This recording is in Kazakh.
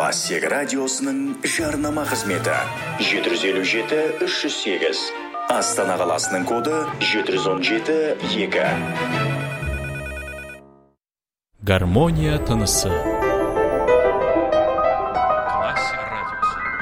Классик радиосының жарнама қызметі 757-308. Астана қаласының коды 717-2. Гармония тынысы.